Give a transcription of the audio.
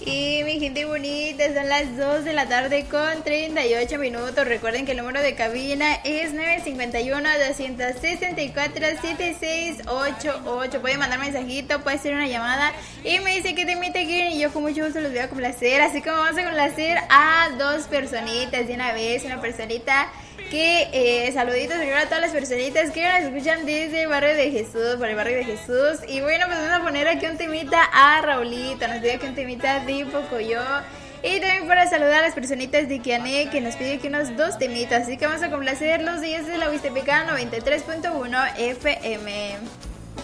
Y mi gente bonita, son las 2 de la tarde con 38 minutos. Recuerden que el número de cabina es 951-264-7688. Pueden mandar mensajito, puede ser una llamada. Y me dice que te invite quieren y yo con mucho gusto los voy a complacer. Así que vamos a complacer a dos personitas de una vez. Una personita que saluditos primero a todas las personitas que nos escuchan desde el barrio de Jesús, por el barrio de Jesús. Y bueno, pues vamos a poner aquí un temita a Raulito, nos pide aquí un temita de Pocoyo. Y también para saludar a las personitas de Kiané, que nos pide aquí unos dos temitas. Así que vamos a complacer los días de la Huistepecana 93.1 FM.